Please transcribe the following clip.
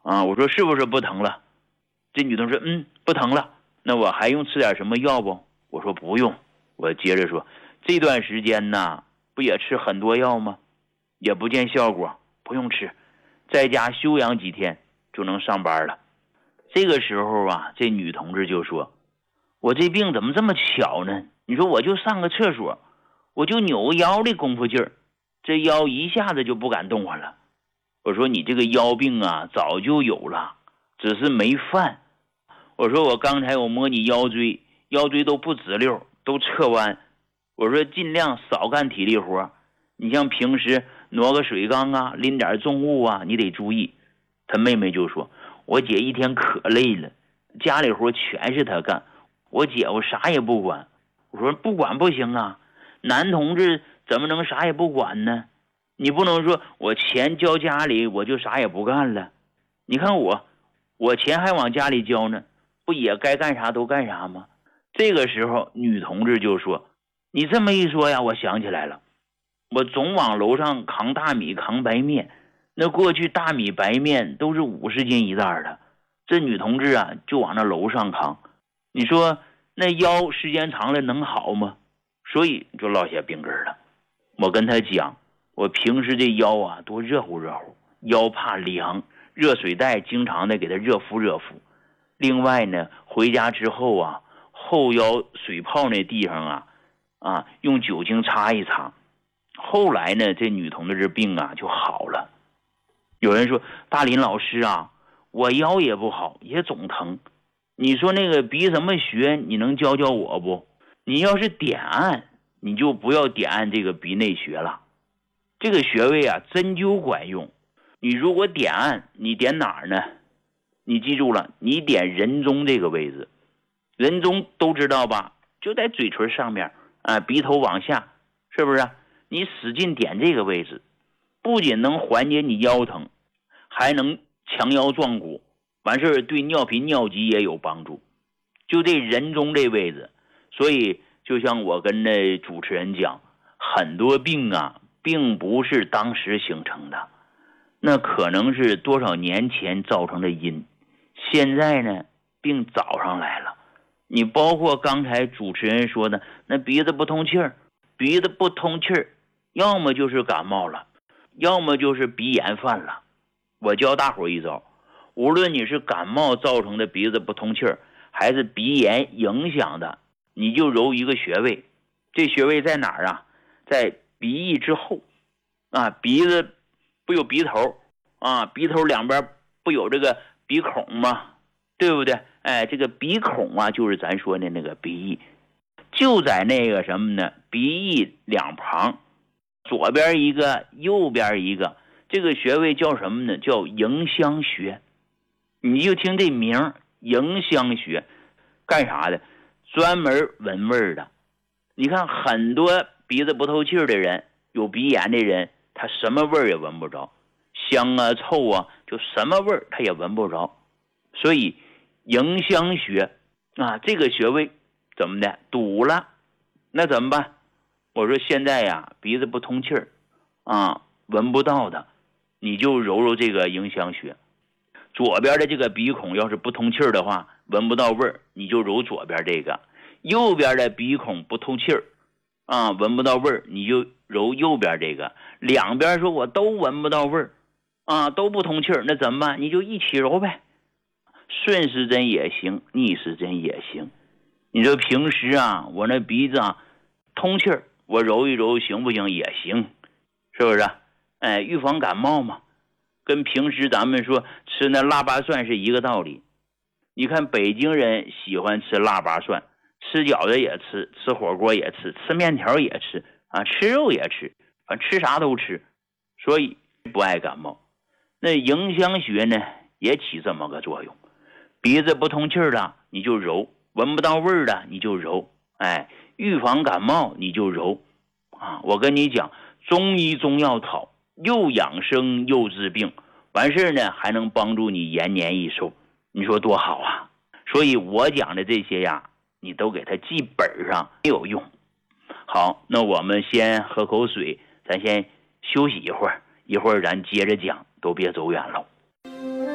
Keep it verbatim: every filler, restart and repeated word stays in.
啊，我说是不是不疼了？这女同志说嗯不疼了，那我还用吃点什么药不？我说不用。我接着说这段时间呢不也吃很多药吗？也不见效果，不用吃，在家休养几天就能上班了。这个时候啊，这女同志就说，我这病怎么这么巧呢？你说我就上个厕所，我就扭个腰的功夫劲儿，这腰一下子就不敢动弹了。我说你这个腰病啊早就有了，只是没犯。我说我刚才我摸你腰椎，腰椎都不直溜，都侧弯。我说尽量少干体力活，你像平时挪个水缸啊，拎点重物啊，你得注意。他妹妹就说，我姐一天可累了，家里活全是她干，我姐我啥也不管。我说不管不行啊，男同志怎么能啥也不管呢？你不能说我钱交家里我就啥也不干了。你看我我钱还往家里交呢，不也该干啥都干啥吗？这个时候女同志就说，你这么一说呀，我想起来了，我总往楼上扛大米扛白面，那过去大米白面都是五十斤一袋的，这女同志啊就往那楼上扛，你说那腰时间长了能好吗？所以就落下病根了。我跟她讲，我平时这腰啊多热乎热乎，腰怕凉，热水袋经常的给它热敷热敷。另外呢，回家之后啊，后腰水泡那地方啊啊用酒精擦一擦。后来呢，这女同志这病啊就好了。有人说，大林老师啊，我腰也不好，也总疼，你说那个鼻什么穴你能教教我不？你要是点按，你就不要点按这个鼻内穴了，这个穴位啊针灸管用。你如果点按，你点哪儿呢？你记住了，你点人中这个位置，人中都知道吧，就在嘴唇上面啊，鼻头往下，是不是？你使劲点这个位置，不仅能缓解你腰疼，还能强腰壮骨，完事儿对尿频尿急也有帮助。就这人中这位置，所以就像我跟那主持人讲，很多病啊并不是当时形成的，那可能是多少年前造成的因，现在呢病找上来了。你包括刚才主持人说的那鼻子不通气儿，鼻子不通气儿要么就是感冒了，要么就是鼻炎犯了。我教大伙一招，无论你是感冒造成的鼻子不通气儿，还是鼻炎影响的，你就揉一个穴位。这穴位在哪儿啊？在鼻翼之后啊，鼻子不有鼻头啊，鼻头两边不有这个鼻孔吗？对不对？哎，这个鼻孔啊，就是咱说的那个鼻翼，就在那个什么呢？鼻翼两旁，左边一个，右边一个，这个穴位叫什么呢？叫迎香穴。你就听这名，迎香穴，干啥的？专门闻味儿的。你看很多鼻子不透气的人，有鼻炎的人，他什么味儿也闻不着，香啊臭啊，就什么味儿他也闻不着。所以迎香穴啊，这个穴位怎么的堵了，那怎么办？我说现在呀，鼻子不通气儿啊，闻不到的，你就揉揉这个迎香穴。左边的这个鼻孔要是不通气儿的话，闻不到味儿，你就揉左边这个。右边的鼻孔不通气儿啊，闻不到味儿，你就揉右边这个。两边说我都闻不到味儿啊，都不通气儿，那怎么办？你就一起揉呗，顺时针也行，逆时针也行。你说平时啊，我那鼻子啊通气儿，我揉一揉行不行？也行，是不是？哎，预防感冒嘛，跟平时咱们说吃那腊八蒜是一个道理。你看北京人喜欢吃腊八蒜，吃饺子也吃，吃火锅也吃，吃面条也吃啊，吃肉也吃，反正吃啥都吃，所以不爱感冒。那迎香穴呢也起这么个作用，鼻子不通气儿的你就揉，闻不到味儿的你就揉，哎，预防感冒你就揉啊。我跟你讲，中医中药草又养生又治病，完事儿呢还能帮助你延年益寿，你说多好啊。所以我讲的这些呀，你都给它记本上没有用。好，那我们先喝口水，咱先休息一会儿，一会儿咱接着讲，都别走远了。